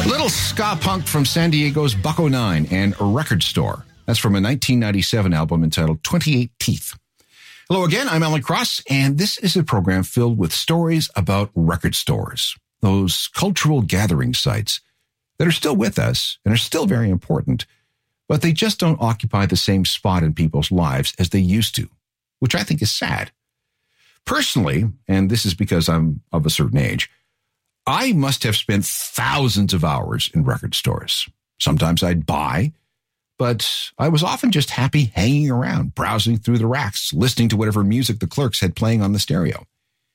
Little ska punk from San Diego's Bucko 9 and a Record Store. That's from a 1997 album entitled 28 Teeth. Hello again, I'm Alan Cross, and this is a program filled with stories about record stores, those cultural gathering sites that are still with us and are still very important, but they just don't occupy the same spot in people's lives as they used to, which I think is sad. Personally, and this is because I'm of a certain age, I must have spent thousands of hours in record stores. Sometimes I'd buy, but I was often just happy hanging around, browsing through the racks, listening to whatever music the clerks had playing on the stereo.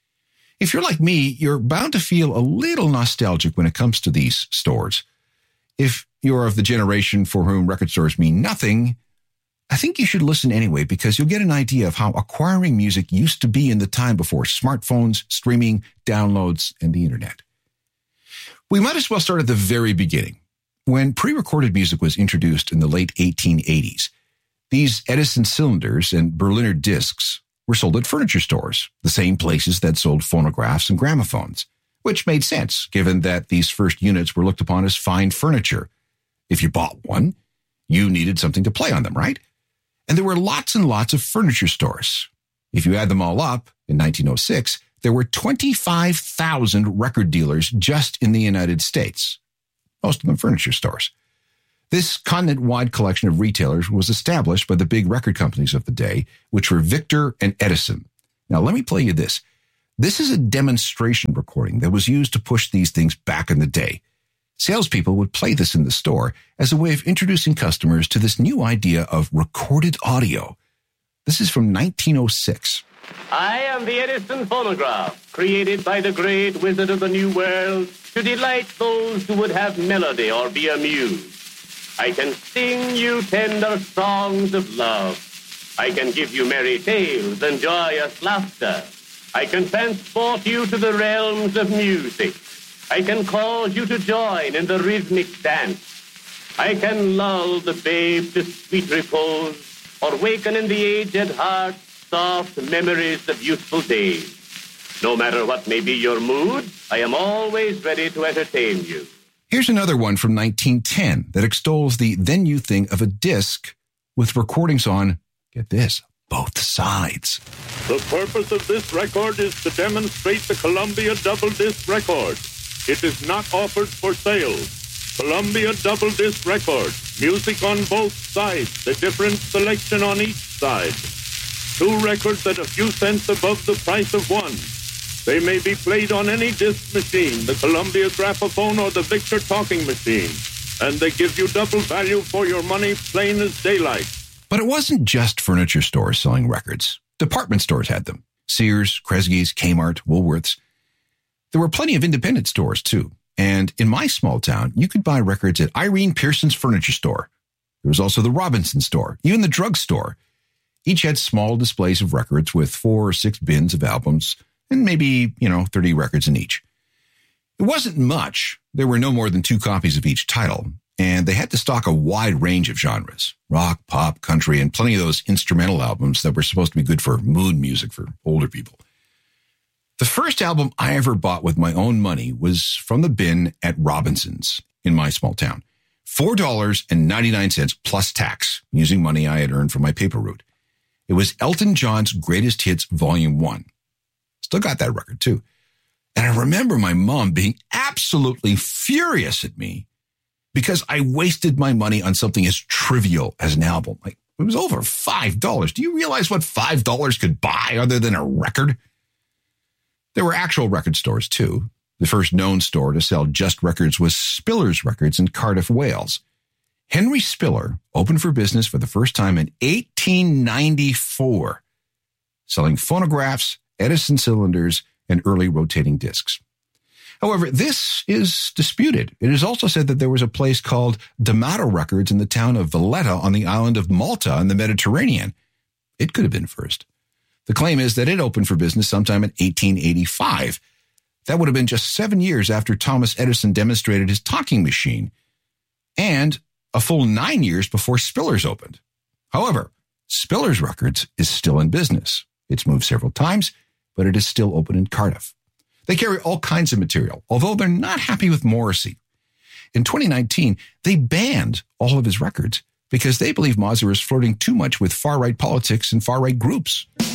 If you're like me, you're bound to feel a little nostalgic when it comes to these stores. If you're of the generation for whom record stores mean nothing, I think you should listen anyway, because you'll get an idea of how acquiring music used to be in the time before smartphones, streaming, downloads, and the internet. We might as well start at the very beginning. When pre-recorded music was introduced in the late 1880s, these Edison cylinders and Berliner discs were sold at furniture stores, the same places that sold phonographs and gramophones, which made sense given that these first units were looked upon as fine furniture. If you bought one, you needed something to play on them, right? And there were lots and lots of furniture stores. If you add them all up, in 1906, there were 25,000 record dealers just in the United States, most of them furniture stores. This continent-wide collection of retailers was established by the big record companies of the day, which were Victor and Edison. Now, let me play you this. This is a demonstration recording that was used to push these things back in the day. Salespeople would play this in the store as a way of introducing customers to this new idea of recorded audio. This is from 1906. I am the Edison phonograph, created by the great wizard of the New World to delight those who would have melody or be amused. I can sing you tender songs of love. I can give you merry tales and joyous laughter. I can transport you to the realms of music. I can cause you to join in the rhythmic dance. I can lull the babe to sweet repose or waken in the aged heart soft memories of youthful days. No matter what may be your mood, I am always ready to entertain you. Here's another one from 1910 that extols the then new thing of a disc with recordings on, get this, both sides. The purpose of this record is to demonstrate the Columbia Double Disc record. It is not offered for sale. Columbia Double Disc record. Music on both sides. A different selection on each side. 2 records at a few cents above the price of one. They may be played on any disc machine, the Columbia Graphophone or the Victor Talking Machine. And they give you double value for your money, plain as daylight. But it wasn't just furniture stores selling records. Department stores had them. Sears, Kresge's, Kmart, Woolworths. There were plenty of independent stores, too. And in my small town, you could buy records at Irene Pearson's furniture store. There was also the Robinson store, even the drugstore. Each had small displays of records with 4 or 6 bins of albums and maybe, 30 records in each. It wasn't much. There were no more than 2 copies of each title, and they had to stock a wide range of genres, rock, pop, country, and plenty of those instrumental albums that were supposed to be good for mood music for older people. The first album I ever bought with my own money was from the bin at Robinson's in my small town. $4.99 plus tax, using money I had earned from my paper route. It was Elton John's Greatest Hits Volume 1. Still got that record, too. And I remember my mom being absolutely furious at me because I wasted my money on something as trivial as an album. Like, it was over $5. Do you realize what $5 could buy other than a record? There were actual record stores, too. The first known store to sell just records was Spiller's Records in Cardiff, Wales. Henry Spiller opened for business for the first time in 1894, selling phonographs, Edison cylinders, and early rotating discs. However, this is disputed. It is also said that there was a place called D'Amato Records in the town of Valletta on the island of Malta in the Mediterranean. It could have been first. The claim is that it opened for business sometime in 1885. That would have been just 7 years after Thomas Edison demonstrated his talking machine, and a full 9 years before Spiller's opened. However, Spiller's Records is still in business. It's moved several times, but it is still open in Cardiff. They carry all kinds of material, although they're not happy with Morrissey. In 2019, they banned all of his records because they believe Mazur is flirting too much with far-right politics and far-right groups.